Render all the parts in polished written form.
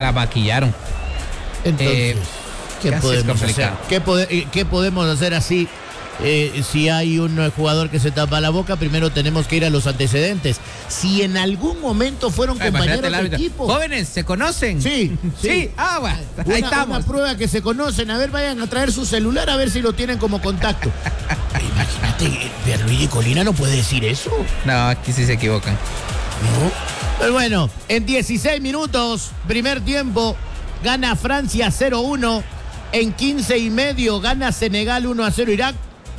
la maquillaron. Entonces, ¿qué podemos hacer? complicado. ¿Qué podemos hacer así? Si hay un jugador que se tapa la boca, primero tenemos que ir a los antecedentes. Si en algún momento fueron compañeros de equipo. Jóvenes, ¿se conocen? Sí. Sí, bueno, ahí estamos. Una prueba que se conocen. A ver, vayan a traer su celular a ver si lo tienen como contacto. Imagínate, Pierluigi Colina no puede decir eso. No, aquí sí se equivocan. No. Pero bueno, en 16 minutos, primer tiempo, gana Francia 0-1. En 15 y medio gana Senegal 1-0 Irak.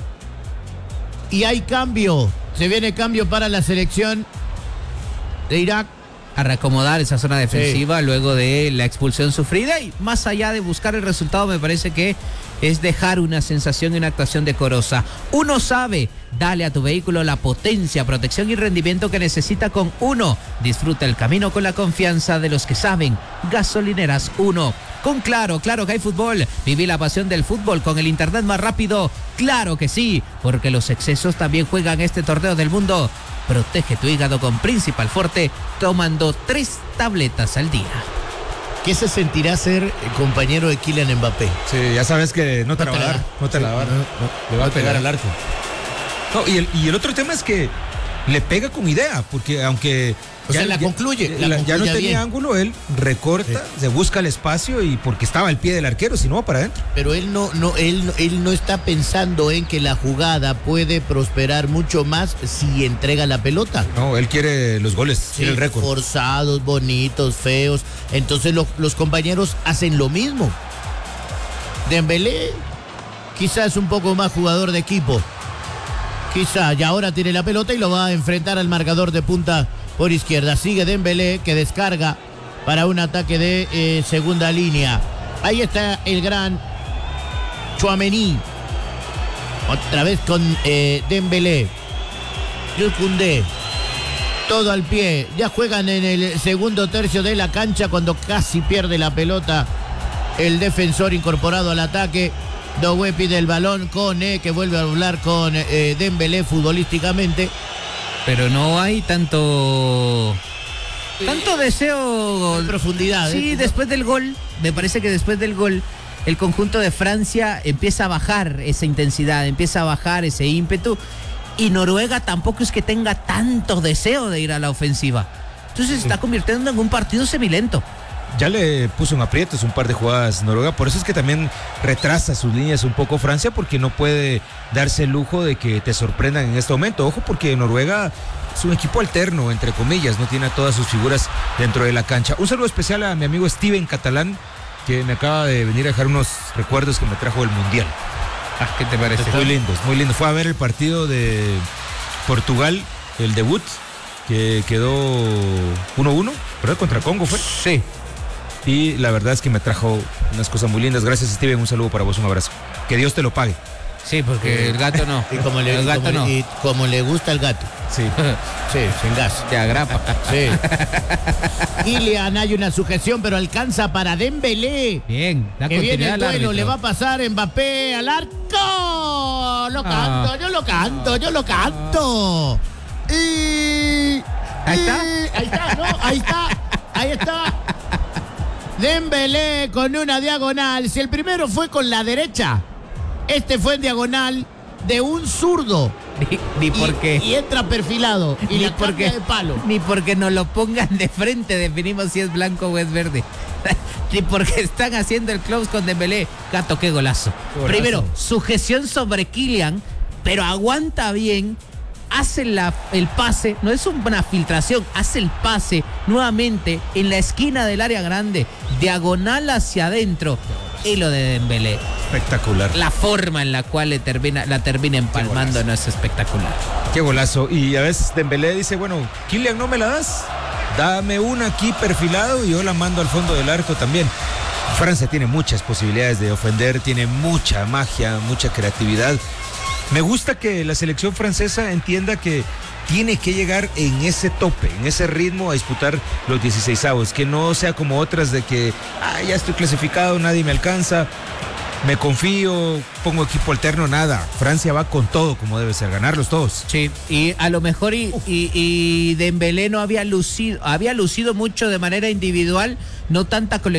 Y hay cambio. Se viene cambio para la selección de Irak. A reacomodar esa zona defensiva luego de la expulsión sufrida. Y más allá de buscar el resultado, me parece que es dejar una sensación y una actuación decorosa. Uno sabe, dale a tu vehículo la potencia, protección y rendimiento que necesita con Uno. Disfruta el camino con la confianza de los que saben. Gasolineras Uno. Con Claro que hay fútbol. Viví la pasión del fútbol con el internet más rápido. Claro que sí, porque los excesos también juegan este torneo del mundo. Protege tu hígado con Principal Forte, tomando 3 tabletas al día. ¿Qué se sentirá ser compañero de Kylian Mbappé? Sí, ya sabes que no te la va a dar. No te la va a dar. Le va a pegar al arco. No, y el otro tema es que le pega con idea, porque aunque... O sea, la concluye. Ya no tenía ángulo, él recorta, se busca el espacio y porque estaba al pie del arquero, si no va para adentro. Pero él no está pensando en que la jugada puede prosperar mucho más si entrega la pelota. No, él quiere los goles, quiere el récord. Forzados, bonitos, feos. Entonces los compañeros hacen lo mismo. Dembélé quizás es un poco más jugador de equipo. Quizá, y ahora tiene la pelota y lo va a enfrentar al marcador de punta por izquierda. Sigue Dembélé, que descarga para un ataque de segunda línea. Ahí está el gran Tchouaméni. Otra vez con Dembélé. Jules Koundé. Todo al pie. Ya juegan en el segundo tercio de la cancha cuando casi pierde la pelota el defensor incorporado al ataque. Doué pide el balón, Koné, que vuelve a hablar con Dembélé futbolísticamente. Pero no hay tanto deseo. En profundidad. Sí, después del gol, me parece que después del gol, el conjunto de Francia empieza a bajar esa intensidad, empieza a bajar ese ímpetu. Y Noruega tampoco es que tenga tanto deseo de ir a la ofensiva. Entonces se está convirtiendo en un partido semilento. Ya le puso en aprietos un par de jugadas Noruega, por eso es que también retrasa sus líneas un poco Francia, porque no puede darse el lujo de que te sorprendan en este momento. Ojo, porque Noruega es un equipo alterno, entre comillas, no tiene a todas sus figuras dentro de la cancha. Un saludo especial a mi amigo Steven Catalán, que me acaba de venir a dejar unos recuerdos que me trajo del Mundial. ¿Qué te parece? Muy lindo, muy lindo. Fue a ver el partido de Portugal, el debut, que quedó 1-1, ¿verdad? Contra Congo fue. Sí. Y la verdad es que me trajo unas cosas muy lindas. Gracias, Steven. Un saludo para vos, un abrazo. Que Dios te lo pague. Sí, porque el gato no. Y como le gusta el gato. Sí. Sí, sin gas. Te agrapa. Sí. Kylian, hay una sujeción, pero alcanza para Dembélé. Bien, que viene el duelo, le va a pasar Mbappé al arco. Lo canto, yo lo canto. Y... Ahí está. Ahí está, ¿no? Ahí está. Dembélé con una diagonal. Si el primero fue con la derecha, este fue en diagonal de un zurdo. Ni porque... Y entra perfilado. Y ni la porque cambia de palo. Ni porque nos lo pongan de frente definimos si es blanco o es verde. Ni porque están haciendo el close con Dembélé. Gato, qué golazo. Primero, sujeción sobre Kylian, pero aguanta bien. Hace el pase, no es una filtración, hace el pase nuevamente en la esquina del área grande, diagonal hacia adentro. Y lo de Dembélé. Espectacular. La forma en la cual la termina empalmando no es espectacular. Qué golazo. Y a veces Dembélé dice, bueno, Kylian, ¿no me la das? Dame una aquí perfilado y yo la mando al fondo del arco también. Francia tiene muchas posibilidades de ofender, tiene mucha magia, mucha creatividad. Me gusta que la selección francesa entienda que tiene que llegar en ese tope, en ese ritmo a disputar los 16avos, que no sea como otras de que ya estoy clasificado, nadie me alcanza, me confío, pongo equipo alterno, nada. Francia va con todo como debe ser, ganarlos todos. Sí, y a lo mejor y Dembélé no había lucido mucho de manera individual, no tanta colección.